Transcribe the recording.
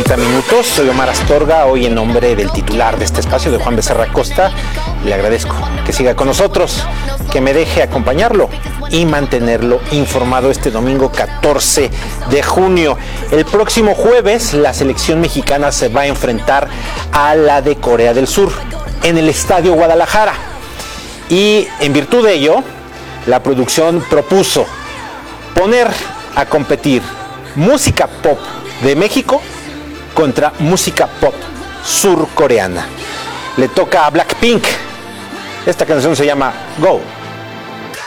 30 minutos. Soy Omar Astorga, hoy en nombre del titular de este espacio, de Juan Becerra Costa. Le agradezco que siga con nosotros, que me deje acompañarlo y mantenerlo informado este domingo 14 de junio. El próximo jueves la selección mexicana se va a enfrentar a la de Corea del Sur en el Estadio Guadalajara. Y en virtud de ello, la producción propuso poner a competir música pop de México contra música pop surcoreana. Le toca a Blackpink. Esta canción se llama Go.